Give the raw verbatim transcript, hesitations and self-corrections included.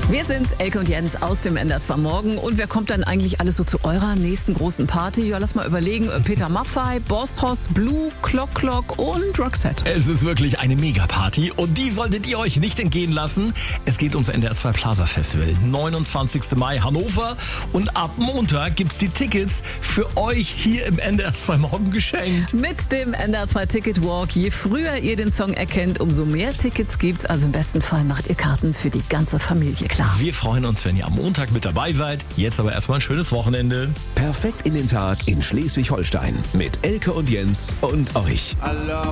Wir sind Elke und Jens aus dem N D R zwei Morgen. Und wer kommt dann eigentlich alles so zu eurer nächsten großen Party? Ja, lass mal überlegen. Peter Maffay, Boss Hoss, Blue, Clock Clock und Roxette. Es ist wirklich eine Megaparty und die solltet ihr euch nicht entgehen lassen. Es geht ums N D R zwei Plaza Festival. neunundzwanzigsten Mai Hannover. Und ab Montag gibt's die Tickets für euch hier im N D R zwei Morgen geschenkt. Mit dem N D R zwei Ticket Walk. Je früher ihr den Song erkennt, umso mehr Tickets gibt's. Also im besten Fall macht ihr Karten für die ganze Familie klar. Wir freuen uns, wenn ihr am Montag mit dabei seid. Jetzt aber erstmal ein schönes Wochenende. Perfekt in den Tag in Schleswig-Holstein mit Elke und Jens und euch.